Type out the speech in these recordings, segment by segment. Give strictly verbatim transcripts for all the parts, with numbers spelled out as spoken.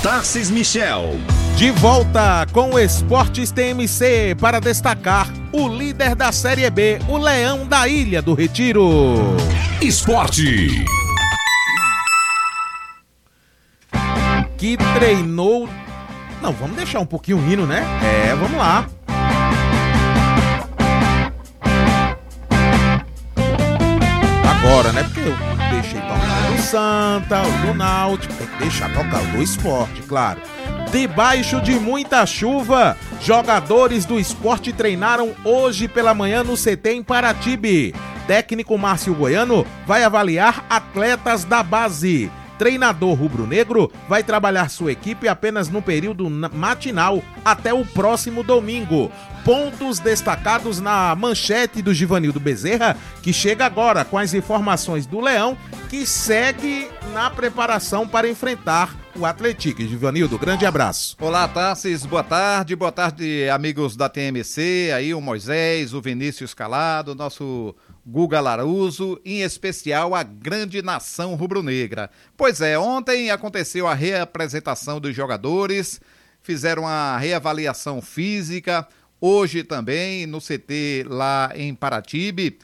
Tarcís Michel. De volta com o Esportes T M C para destacar o líder da Série B, o Leão da Ilha do Retiro. Esporte. Que treinou... Não, vamos deixar um pouquinho o hino, né? É, vamos lá. Agora, né? Porque eu deixei tocar o do Santa, o do Náutico, tem que deixar tocar o do Esporte, claro. Debaixo de muita chuva, jogadores do Esporte treinaram hoje pela manhã no C T em Paratibe. Técnico Márcio Goiano vai avaliar atletas da base. Treinador rubro-negro vai trabalhar sua equipe apenas no período matinal até o próximo domingo. Pontos destacados na manchete do Givanildo Bezerra, que chega agora com as informações do Leão, que segue na preparação para enfrentar o Atlético. Givanildo, grande abraço. Olá, Tarcís, boa tarde, boa tarde, amigos da T M C, aí o Moisés, o Vinícius Calado, nosso Guga Laruso, em especial a grande nação rubro-negra. Pois é, ontem aconteceu a reapresentação dos jogadores, fizeram a reavaliação física, hoje também no C T lá em Paratibe.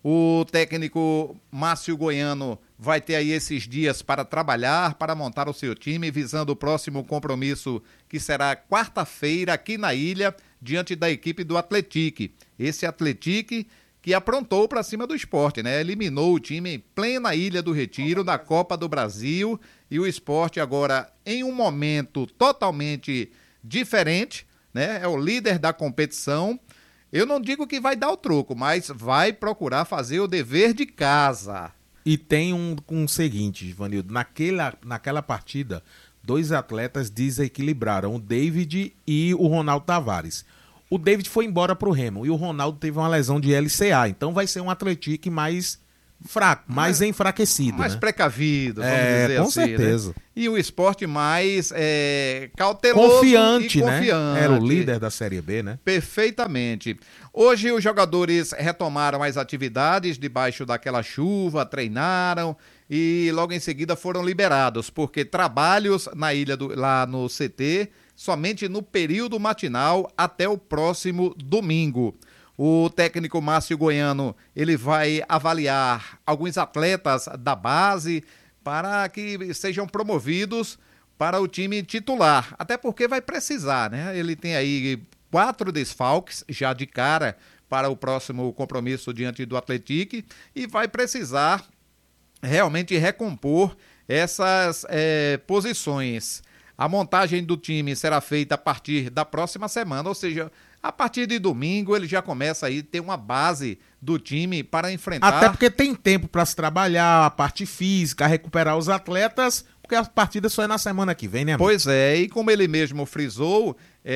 O técnico Márcio Goiano vai ter aí esses dias para trabalhar, para montar o seu time, visando o próximo compromisso, que será quarta-feira aqui na ilha, diante da equipe do Atlético. Esse Atlético que aprontou para cima do Esporte, né? Eliminou o time em plena Ilha do Retiro, na Copa do Brasil, e o Esporte agora em um momento totalmente diferente, né? É o líder da competição. Eu não digo que vai dar o troco, mas vai procurar fazer o dever de casa. E tem um, um seguinte, Ivanildo, naquela, naquela partida, dois atletas desequilibraram, o David e o Ronaldo Tavares. O David foi embora pro Remo e o Ronaldo teve uma lesão de L C A, então vai ser um Atlético mais fraco, mais, mais enfraquecido. Mais né? precavido, vamos é, dizer com assim. certeza. Né? E o Esporte mais é, cauteloso confiante, e né? confiante. Era o líder da Série B, né? Perfeitamente. Hoje os jogadores retomaram as atividades debaixo daquela chuva, treinaram e logo em seguida foram liberados, porque trabalhos na ilha do, lá no C T somente no período matinal até o próximo domingo. O técnico Márcio Goiano, ele vai avaliar alguns atletas da base para que sejam promovidos para o time titular, até porque vai precisar, né? Ele tem aí quatro desfalques já de cara para o próximo compromisso diante do Atlético e vai precisar realmente recompor essas é, posições. A montagem do time será feita a partir da próxima semana, ou seja, a partir de domingo ele já começa aí a ter uma base do time para enfrentar... Até porque tem tempo para se trabalhar, a parte física, recuperar os atletas, porque a partida só é na semana que vem, né, amigo? Pois é, e como ele mesmo frisou,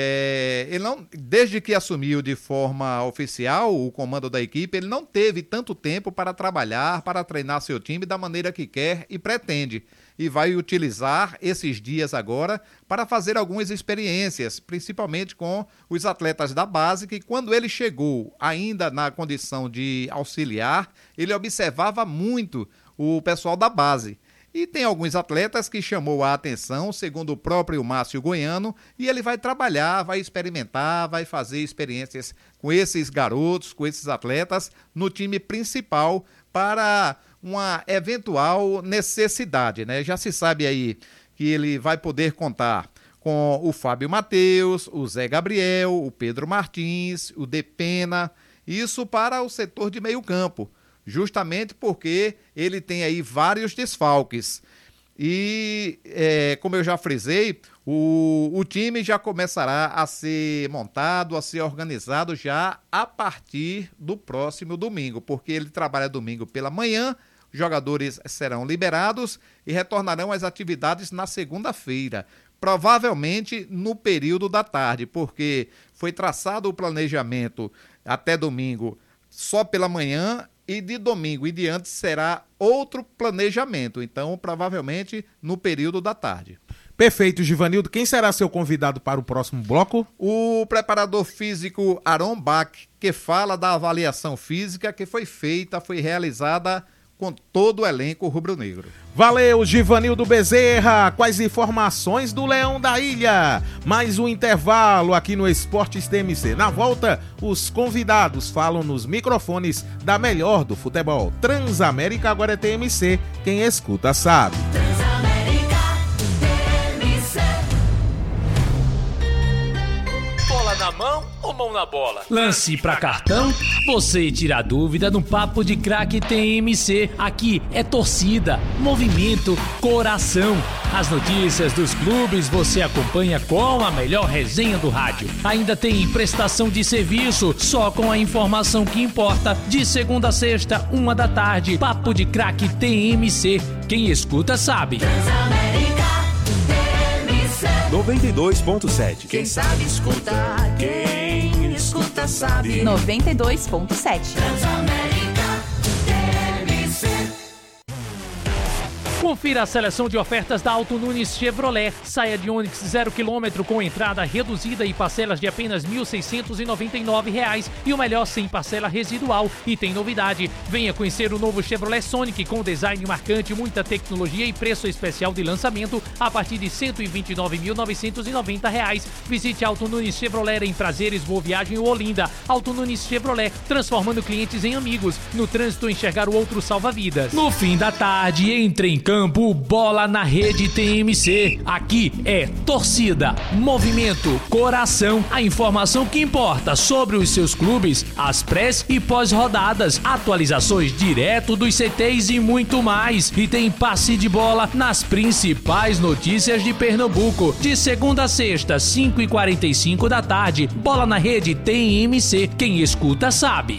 é, ele não, desde que assumiu de forma oficial o comando da equipe, ele não teve tanto tempo para trabalhar, para treinar seu time da maneira que quer e pretende. E vai utilizar esses dias agora para fazer algumas experiências, principalmente com os atletas da base, que quando ele chegou ainda na condição de auxiliar, ele observava muito o pessoal da base. E tem alguns atletas que chamou a atenção, segundo o próprio Márcio Goiano, e ele vai trabalhar, vai experimentar, vai fazer experiências com esses garotos, com esses atletas, no time principal para uma eventual necessidade, né? Já se sabe aí que ele vai poder contar com o Fábio Matheus, o Zé Gabriel, o Pedro Martins, o Depena, isso para o setor de meio campo, justamente porque ele tem aí vários desfalques. E, é, como eu já frisei, o, o time já começará a ser montado, a ser organizado já a partir do próximo domingo, porque ele trabalha domingo pela manhã, jogadores serão liberados e retornarão às atividades na segunda-feira, provavelmente no período da tarde, porque foi traçado o planejamento até domingo só pela manhã e de domingo em diante será outro planejamento, então provavelmente no período da tarde. Perfeito, Givanildo. Quem será seu convidado para o próximo bloco? O preparador físico Aaron Bach, que fala da avaliação física que foi feita, foi realizada com todo o elenco rubro-negro. Valeu, Givanildo Bezerra, com as informações do Leão da Ilha. Mais um intervalo aqui no Esportes T M C. Na volta, os convidados falam nos microfones da melhor do futebol. Transamérica agora é T M C, quem escuta sabe. Transamérica T M C. Bola na mão ou mão na bola? Lance pra cartão? Você tira a dúvida no Papo de Craque T M C. Aqui é torcida, movimento, coração. As notícias dos clubes você acompanha com a melhor resenha do rádio. Ainda tem prestação de serviço, só com a informação que importa. De segunda a sexta, uma da tarde. Papo de Craque T M C. Quem escuta sabe. Transamérica T M C. noventa e dois ponto sete. Quem sabe escuta, quem escuta sabe. noventa e dois ponto sete. Transamérica T M C. Confira a seleção de ofertas da Auto Nunes Chevrolet. Saia de Onix zero quilômetro com entrada reduzida e parcelas de apenas mil seiscentos e noventa e nove reais. E o melhor, sem parcela residual. E tem novidade. Venha conhecer o novo Chevrolet Sonic com design marcante, muita tecnologia e preço especial de lançamento a partir de cento e vinte e nove mil novecentos e noventa reais. Visite a Auto Nunes Chevrolet em Prazeres, Boa Viagem ou Olinda. Auto Nunes Chevrolet, transformando clientes em amigos. No trânsito, enxergar o outro salva-vidas. No fim da tarde, entre em campo. Bola na Rede T M C. Aqui é torcida, movimento, coração. A informação que importa sobre os seus clubes, as prés e pós-rodadas, atualizações direto dos C Tês e muito mais. E tem passe de bola nas principais notícias de Pernambuco. De segunda a sexta, cinco e quarenta e cinco da tarde. Bola na Rede T M C. Quem escuta sabe.